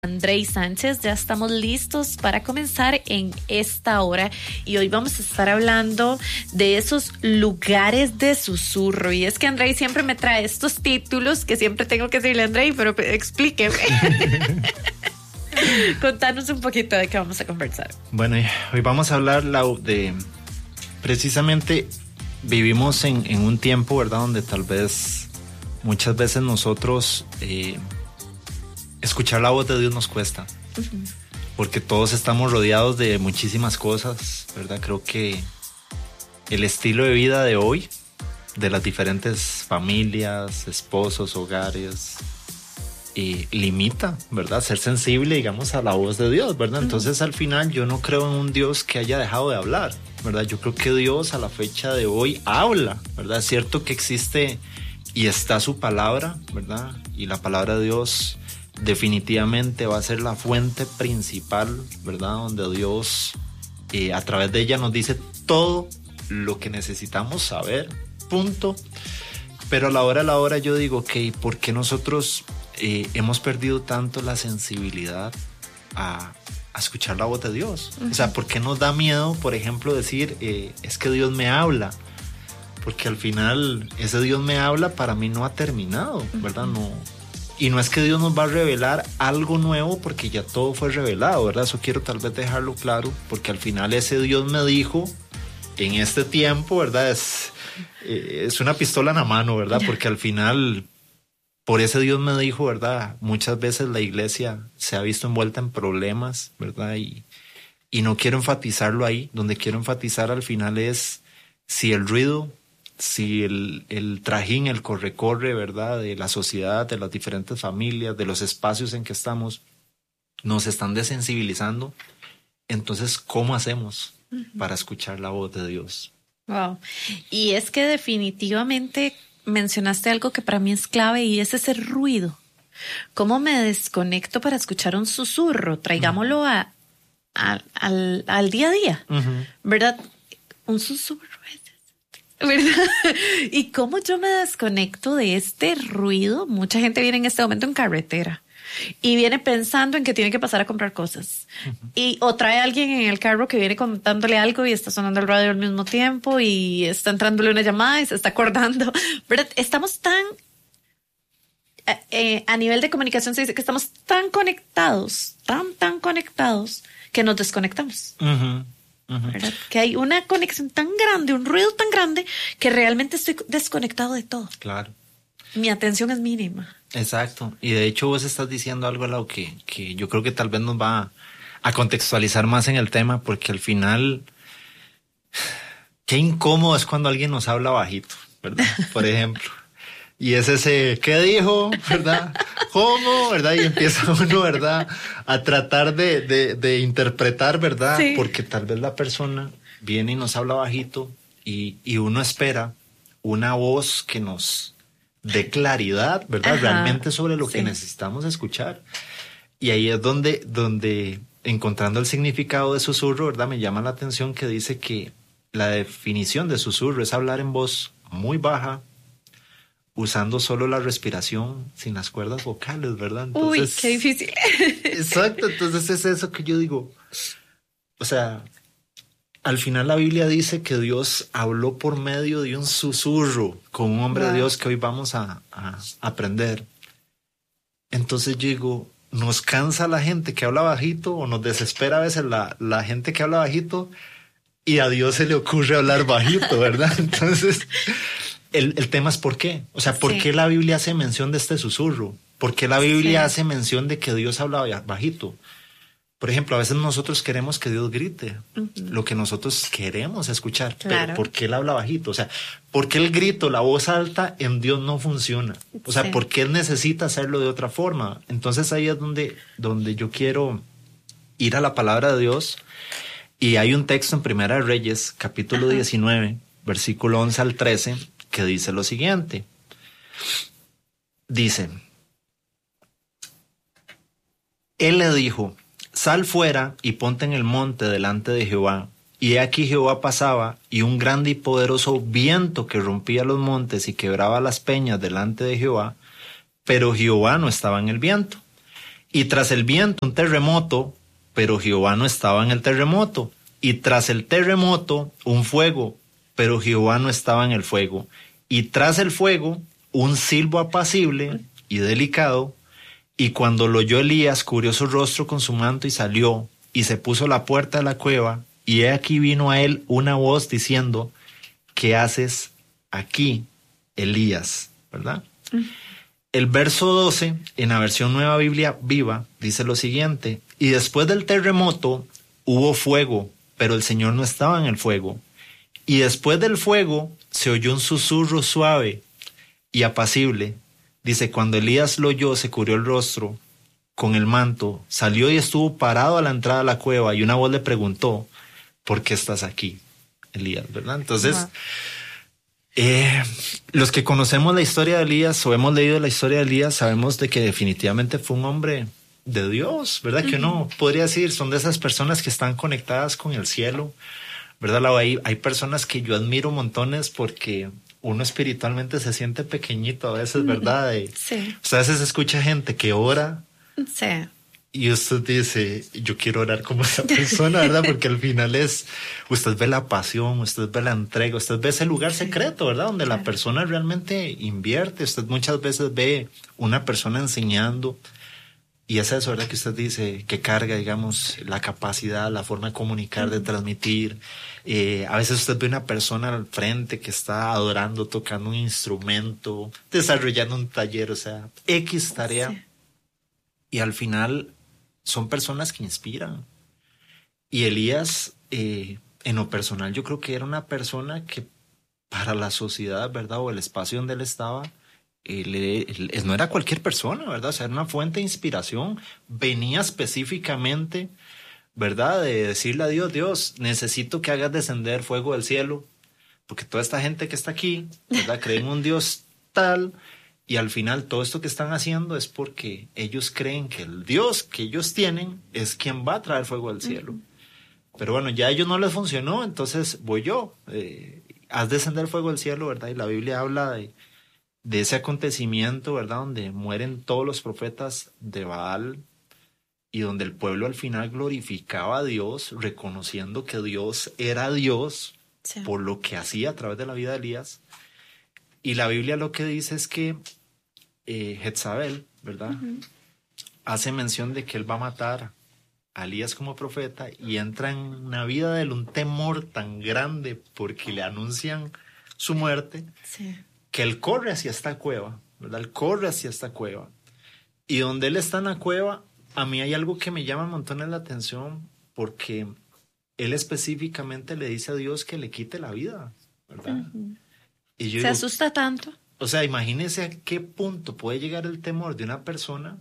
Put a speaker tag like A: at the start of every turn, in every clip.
A: Andrei Sánchez, ya estamos listos para comenzar en esta hora y hoy vamos a estar hablando de esos lugares de susurro. Y es que Andrei siempre me trae estos títulos que siempre tengo que decirle a Andrei, pero explíqueme. Contanos un poquito de qué vamos a conversar.
B: Bueno, hoy vamos a hablar de precisamente vivimos en un tiempo, ¿verdad? Donde tal vez muchas veces nosotros escuchar la voz de Dios nos cuesta, porque todos estamos rodeados de muchísimas cosas, ¿verdad? Creo que el estilo de vida de hoy, de las diferentes familias, esposos, hogares, limita, ¿verdad? Ser sensible, digamos, a la voz de Dios, ¿verdad? Entonces, al final, yo no creo en un Dios que haya dejado de hablar, ¿verdad? Yo creo que Dios a la fecha de hoy habla, ¿verdad? Es cierto que existe y está su palabra, ¿verdad? Y la palabra de Dios definitivamente va a ser la fuente principal, ¿verdad? Donde Dios a través de ella nos dice todo lo que necesitamos saber, punto. Pero a la hora yo digo, ok, ¿por qué nosotros hemos perdido tanto la sensibilidad a escuchar la voz de Dios? O sea, ¿por qué nos da miedo, por ejemplo, decir, es que Dios me habla? Porque al final ese Dios me habla para mí no ha terminado, ¿verdad? Y no es que Dios nos va a revelar algo nuevo porque ya todo fue revelado, ¿verdad? Eso quiero tal vez dejarlo claro, porque al final ese Dios me dijo en este tiempo, ¿verdad? Es una pistola en la mano, ¿verdad? Porque al final, por ese Dios me dijo, ¿verdad? Muchas veces la iglesia se ha visto envuelta en problemas, ¿verdad? Y no quiero enfatizarlo ahí. Donde quiero enfatizar al final es si el ruido, si el trajín, el corre-corre, ¿verdad? De la sociedad, de las diferentes familias, de los espacios en que estamos, nos están desensibilizando. Entonces, ¿cómo hacemos para escuchar la voz de Dios?
A: Wow. Y es que definitivamente mencionaste algo que para mí es clave y es ese ruido. ¿Cómo me desconecto para escuchar un susurro? Traigámoslo al día a día, ¿verdad? Un susurro, ¿verdad? Y cómo yo me desconecto de este ruido. Mucha gente viene en este momento en carretera y viene pensando en que tiene que pasar a comprar cosas. O trae a alguien en el carro que viene contándole algo y está sonando el radio al mismo tiempo y está entrándole una llamada y se está acordando, ¿verdad? Estamos tan... a nivel de comunicación se dice que estamos tan conectados, tan conectados que nos desconectamos. ¿Verdad? Que hay una conexión tan grande, un ruido tan grande que realmente estoy desconectado de todo.
B: Claro.
A: Mi atención es mínima.
B: Exacto. Y de hecho vos estás diciendo algo, Lau, que yo creo que tal vez nos va a contextualizar más en el tema, porque al final qué incómodo es cuando alguien nos habla bajito, ¿verdad? Por ejemplo. Y es ese, ¿qué dijo? ¿Verdad? ¿Cómo? ¿Verdad? Y empieza uno, ¿verdad? A tratar de interpretar, ¿verdad? Sí. Porque tal vez la persona viene y nos habla bajito y uno espera una voz que nos dé claridad, ¿verdad? Realmente sobre lo que necesitamos escuchar. Y ahí es donde encontrando el significado de susurro, ¿verdad? Me llama la atención que dice que la definición de susurro es hablar en voz muy baja, usando solo la respiración sin las cuerdas vocales, ¿verdad? Entonces,
A: uy, qué difícil.
B: Exacto, entonces es eso que yo digo. O sea, al final la Biblia dice que Dios habló por medio de un susurro con un hombre de Dios que hoy vamos a aprender. Entonces yo digo, ¿nos cansa la gente que habla bajito o nos desespera a veces la gente que habla bajito y a Dios se le ocurre hablar bajito, ¿verdad? Entonces... El tema es ¿por qué? O sea, ¿por qué la Biblia hace mención de este susurro? ¿Por qué la Biblia hace mención de que Dios habla bajito? Por ejemplo, a veces nosotros queremos que Dios grite lo que nosotros queremos escuchar. Claro. Pero ¿por qué Él habla bajito? O sea, ¿por qué el grito, la voz alta en Dios no funciona? O sea, ¿por qué Él necesita hacerlo de otra forma? Entonces ahí es donde yo quiero ir a la palabra de Dios. Y hay un texto en Primera de Reyes, capítulo 19, versículo 11 al 13, que dice lo siguiente. Dice, Él le dijo, sal fuera y ponte en el monte delante de Jehová. Y he aquí Jehová pasaba, y un grande y poderoso viento que rompía los montes y quebraba las peñas delante de Jehová, pero Jehová no estaba en el viento. Y tras el viento un terremoto, pero Jehová no estaba en el terremoto. Y tras el terremoto un fuego, pero Jehová no estaba en el fuego. Y tras el fuego un silbo apacible y delicado. Y cuando lo oyó Elías, cubrió su rostro con su manto y salió, y se puso a la puerta de la cueva. Y he aquí vino a él una voz diciendo: ¿qué haces aquí, Elías? ¿Verdad? El verso 12, en la versión Nueva Biblia Viva, dice lo siguiente: y después del terremoto hubo fuego, pero el Señor no estaba en el fuego. Y después del fuego se oyó un susurro suave y apacible. Dice, cuando Elías lo oyó, se cubrió el rostro con el manto, salió y estuvo parado a la entrada de la cueva, y una voz le preguntó: ¿por qué estás aquí, Elías? ¿Verdad? Entonces, los que conocemos la historia de Elías o hemos leído la historia de Elías, sabemos de que definitivamente fue un hombre de Dios, ¿verdad? Que uno podría decir, son de esas personas que están conectadas con el cielo, ¿verdad? Hay personas que yo admiro montones porque uno espiritualmente se siente pequeñito a veces, ¿verdad?
A: Sí.
B: O sea, a veces escucha gente que ora.
A: Sí.
B: Y usted dice, yo quiero orar como esa persona, ¿verdad? Porque al final usted ve la pasión, usted ve la entrega, usted ve ese lugar secreto, ¿verdad? Donde la persona realmente invierte. Usted muchas veces ve una persona enseñando, y es eso, ¿verdad? Que usted dice, que carga, digamos, la capacidad, la forma de comunicar, de transmitir. A veces usted ve una persona al frente que está adorando, tocando un instrumento, desarrollando un taller, o sea, X tarea. Sí. Y al final son personas que inspiran. Y Elías, en lo personal, yo creo que era una persona que para la sociedad, ¿verdad? O el espacio donde él estaba, no era cualquier persona, ¿verdad? O sea, era una fuente de inspiración. Venía específicamente, ¿verdad? De decirle a Dios: Dios, necesito que hagas descender fuego del cielo, porque toda esta gente que está aquí, ¿verdad? Cree en un Dios tal. Y al final todo esto que están haciendo es porque ellos creen que el Dios que ellos tienen es quien va a traer fuego del cielo. Pero bueno, ya a ellos no les funcionó, entonces voy yo. Haz descender fuego del cielo, ¿verdad? Y la Biblia habla de ese acontecimiento, ¿verdad? Donde mueren todos los profetas de Baal y donde el pueblo al final glorificaba a Dios, reconociendo que Dios era Dios por lo que hacía a través de la vida de Elías. Y la Biblia lo que dice es que Jezabel, ¿verdad? Hace mención de que él va a matar a Elías como profeta, y entra en la vida de él un temor tan grande porque le anuncian su muerte, que él corre hacia esta cueva, ¿verdad? Él corre hacia esta cueva. Y donde él está en la cueva, a mí hay algo que me llama un montón la atención, porque él específicamente le dice a Dios que le quite la vida, ¿verdad? Y yo
A: se asusta tanto.
B: O sea, imagínese a qué punto puede llegar el temor de una persona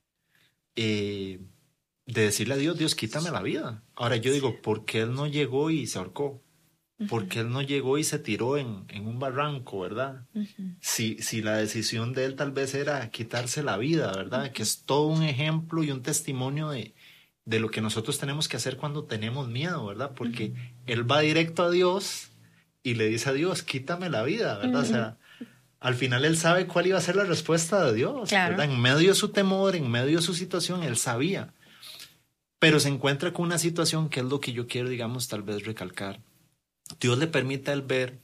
B: de decirle a Dios: Dios, quítame la vida. Ahora yo digo, ¿por qué él no llegó y se ahorcó? ¿Por qué él no llegó y se tiró en un barranco, verdad? Si la decisión de él tal vez era quitarse la vida, ¿verdad? Que es todo un ejemplo y un testimonio de lo que nosotros tenemos que hacer cuando tenemos miedo, ¿verdad? Porque él va directo a Dios y le dice a Dios: quítame la vida, ¿verdad? O sea, al final él sabe cuál iba a ser la respuesta de Dios, ¿verdad? En medio de su temor, en medio de su situación, él sabía. Pero se encuentra con una situación que es lo que yo quiero, digamos, tal vez recalcar. Dios le permite a él ver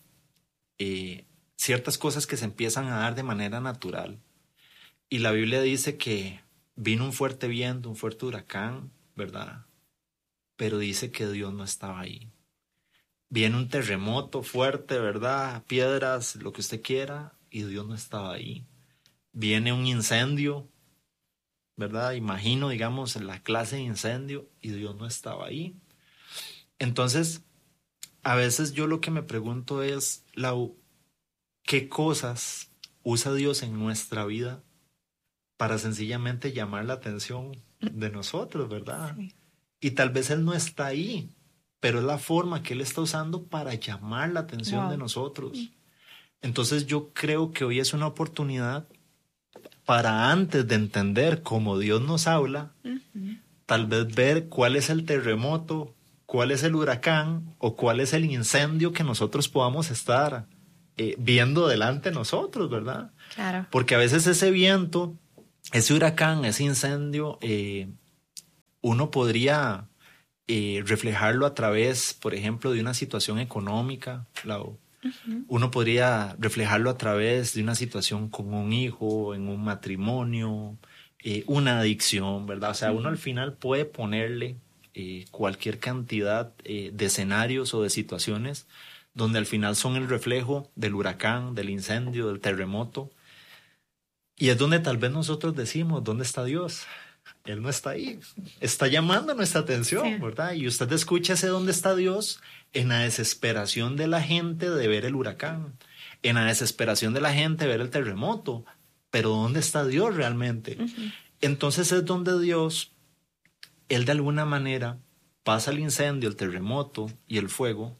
B: ciertas cosas que se empiezan a dar de manera natural. Y la Biblia dice que vino un fuerte viento, un fuerte huracán, ¿verdad? Pero dice que Dios no estaba ahí. Viene un terremoto fuerte, ¿verdad? Piedras, lo que usted quiera, y Dios no estaba ahí. Viene un incendio, ¿verdad? Imagino, digamos, la clase de incendio, y Dios no estaba ahí. Entonces, a veces yo lo que me pregunto es, Lau, ¿qué cosas usa Dios en nuestra vida para sencillamente llamar la atención de nosotros, ¿verdad? Sí. Y tal vez Él no está ahí, pero es la forma que Él está usando para llamar la atención de nosotros. Entonces yo creo que hoy es una oportunidad para, antes de entender cómo Dios nos habla, tal vez ver cuál es el terremoto, cuál es el huracán o cuál es el incendio que nosotros podamos estar viendo delante de nosotros, ¿verdad?
A: Claro.
B: Porque a veces ese viento ese huracán, ese incendio, uno podría reflejarlo a través, por ejemplo, de una situación económica, uno podría reflejarlo a través de una situación con un hijo, en un matrimonio, una adicción, ¿verdad? O sea, uno al final puede ponerle cualquier cantidad de escenarios o de situaciones donde al final son el reflejo del huracán, del incendio, del terremoto. Y es donde tal vez nosotros decimos, ¿dónde está Dios? Él no está ahí, está llamando nuestra atención, sí, ¿verdad? Y usted escucha ese ¿dónde está Dios? En la desesperación de la gente de ver el huracán, en la desesperación de la gente de ver el terremoto, pero ¿dónde está Dios realmente? Entonces es donde Dios, Él de alguna manera pasa el incendio, el terremoto y el fuego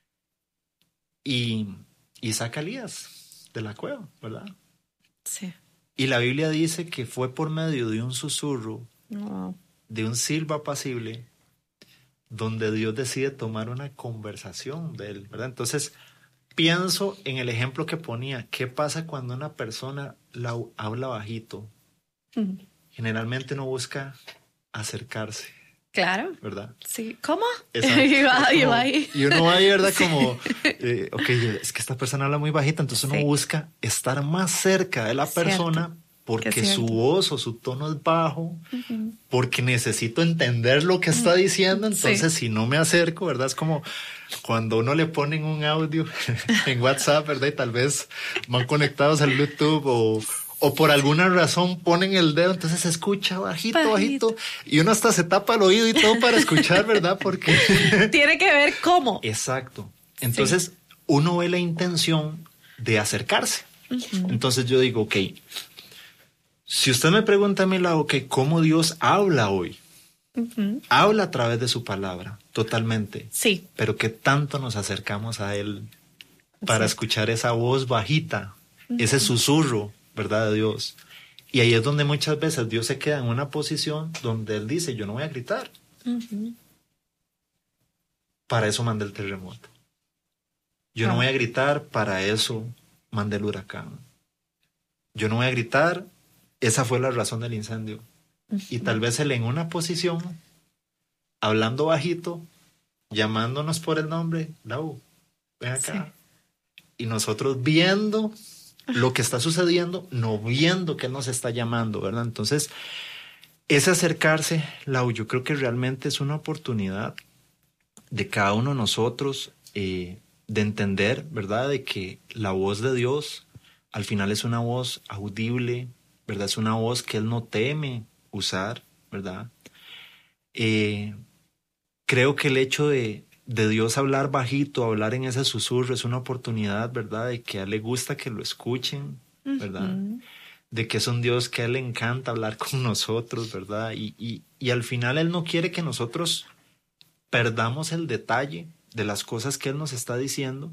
B: y saca a Elías de la cueva, ¿verdad?
A: Sí.
B: Y la Biblia dice que fue por medio de un susurro, de un silbo apacible, donde Dios decide tomar una conversación de él, ¿verdad? Entonces, pienso en el ejemplo que ponía. ¿Qué pasa cuando una persona habla bajito? Generalmente no busca acercarse.
A: Claro.
B: ¿Verdad?
A: Sí. ¿Cómo?
B: Y uno va ahí, ¿verdad? Como, ok, es que esta persona habla muy bajita, entonces uno busca estar más cerca de la persona porque su voz o su tono es bajo, porque necesito entender lo que está diciendo, entonces si no me acerco, ¿verdad? Es como cuando uno le ponen un audio en WhatsApp, ¿verdad? Y tal vez van conectados al Bluetooth o por alguna razón ponen el dedo, entonces se escucha bajito, y uno hasta se tapa el oído y todo para escuchar, ¿verdad? Porque
A: tiene que ver cómo.
B: Exacto. Entonces uno ve la intención de acercarse. Entonces yo digo, ok, si usted me pregunta a mi lado, ok, ¿cómo Dios habla hoy? Habla a través de su palabra, totalmente.
A: Sí.
B: Pero ¿qué tanto nos acercamos a Él para escuchar esa voz bajita, ese susurro, ¿verdad? De Dios. Y ahí es donde muchas veces Dios se queda en una posición donde Él dice, yo no voy a gritar. Para eso mandé el terremoto. Yo no voy a gritar, para eso mandé el huracán. Yo no voy a gritar, esa fue la razón del incendio. Y tal vez Él en una posición, hablando bajito, llamándonos por el nombre, Lau, ven acá. Sí. Y nosotros viendo lo que está sucediendo, no viendo que Él nos está llamando, ¿verdad? Entonces, ese acercarse, Lau, yo creo que realmente es una oportunidad de cada uno de nosotros de entender, ¿verdad? De que la voz de Dios al final es una voz audible, ¿verdad? Es una voz que Él no teme usar, ¿verdad? Creo que el hecho de Dios hablar bajito, hablar en ese susurro, es una oportunidad, ¿verdad? De que a Él le gusta que lo escuchen, ¿verdad? De que es un Dios que a Él le encanta hablar con nosotros, ¿verdad? Y al final Él no quiere que nosotros perdamos el detalle de las cosas que Él nos está diciendo.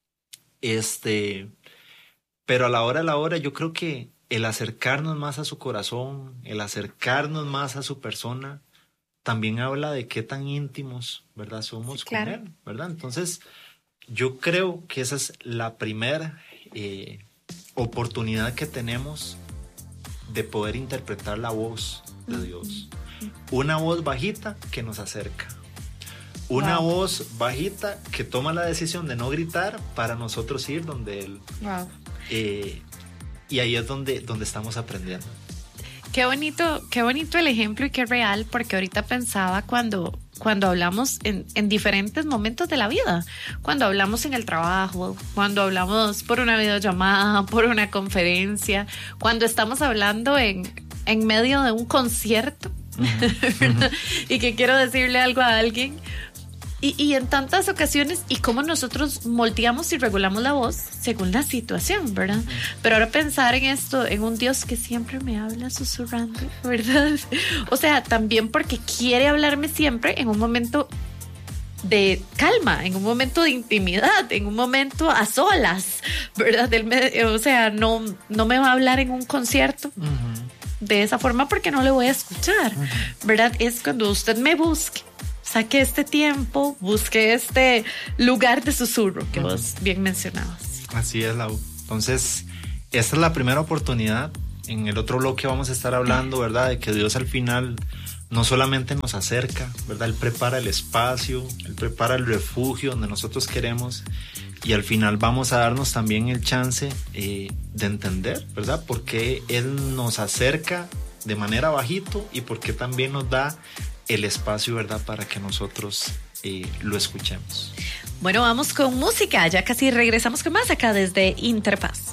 B: Pero a la hora, yo creo que el acercarnos más a su corazón, el acercarnos más a su persona, también habla de qué tan íntimos, ¿verdad? Somos con Él, ¿verdad? Entonces, yo creo que esa es la primera oportunidad que tenemos de poder interpretar la voz de Dios. Una voz bajita que nos acerca. Una voz bajita que toma la decisión de no gritar para nosotros ir donde Él. Y ahí es donde estamos aprendiendo.
A: Qué bonito el ejemplo y qué real, porque ahorita pensaba cuando hablamos en diferentes momentos de la vida, cuando hablamos en el trabajo, cuando hablamos por una videollamada, por una conferencia, cuando estamos hablando en medio de un concierto y que quiero decirle algo a alguien. Y en tantas ocasiones, y cómo nosotros moldeamos y regulamos la voz según la situación, ¿verdad? Pero ahora pensar en esto, en un Dios que siempre me habla susurrando, ¿verdad? O sea, también porque quiere hablarme siempre en un momento de calma, en un momento de intimidad, en un momento a solas, ¿verdad? O sea, no me va a hablar en un concierto de esa forma porque no le voy a escuchar, ¿verdad? Es cuando usted me busque. Saque este tiempo, busque este lugar de susurro que vos bien mencionabas.
B: Así es, Lau. Entonces, esta es la primera oportunidad En el otro bloque vamos a estar hablando, ¿verdad? De que Dios al final no solamente nos acerca, ¿verdad? Él prepara el espacio, Él prepara el refugio donde nosotros queremos, y al final vamos a darnos también el chance de entender, ¿verdad? Por qué Él nos acerca de manera bajito y por qué también nos da el espacio, ¿verdad? Para que nosotros lo escuchemos.
A: Bueno, vamos con música, ya casi regresamos con más acá desde Interpaz.